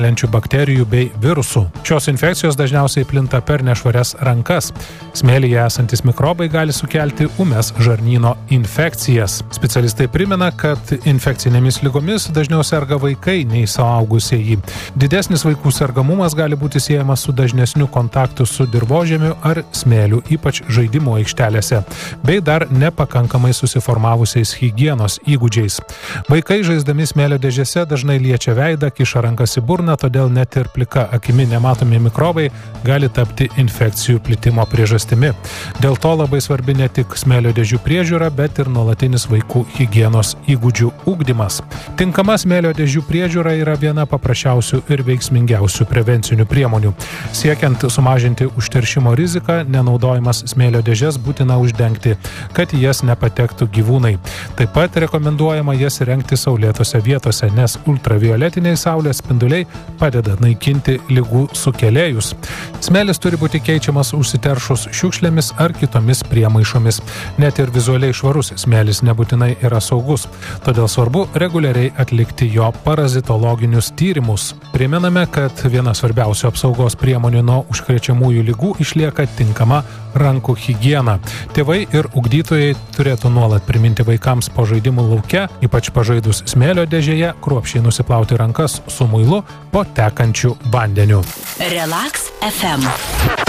keliančių bakterijų bei virusų. Šios infekcijos dažniausiai plinta per nešvarias rankas. Smėlyje esantis mikrobai gali sukelti ūmias žarnyno infekcijas. Specialistai primena, kad infekcinėmis ligomis dažniau serga vaikai nei suaugusieji. Didesnis vaikų sergamumas gali būti siejamas su dažnesniu kontaktu su dirvožemiu ar smėliu, ypač žaidimo aikštelėse, bei dar nepakankamai susiformavusiais higienos įgūdžiais. Vaikai žaisdami smėlio dėžėse dažnai liečia veidą, kiša rankas į burną, todėl net ir plika akimi nematomi mikrobai gali tapti infekcijų plitimo priežastimi. Dėl to labai svarbi ne tik smėlio dėžių priežiūra, bet ir nuolatinis vaikų higienos įgūdžių ugdymas. Tinkama smėlio dėžių priežiūra yra viena paprasčiausių ir veiksmingiausių prevencinių priemonių. Siekiant sumažinti užteršimo riziką, nenaudojimas smėlio dėžės būtina uždengti, kad į jas nepatektų gyvūnai. Taip pat rekomenduojama jas įrengti saulėtose vietose, nes ultravioletiniai saulės spinduliai padeda naikinti ligų sukėlėjus. Smėlis turi būti keičiamas užsiteršus šiukšlėmis ar kitomis priemaišomis. Net ir vizualiai švarus smėlis nebūtinai yra saugus, todėl svarbu reguliariai atlikti jo parazitologinius tyrimus. Primename, kad viena svarbiausių apsaugos priemonių nuo užkrečiamųjų ligų išlieka tinkama rankų higiena. Tėvai ir ugdytojai turėtų nuolat priminti vaikams po žaidimų lauke, ypač pažaidus smėlio dėžėje, kruopščiai nusiplauti rankas su muilu po tekančiu vandeniu. Relax FM.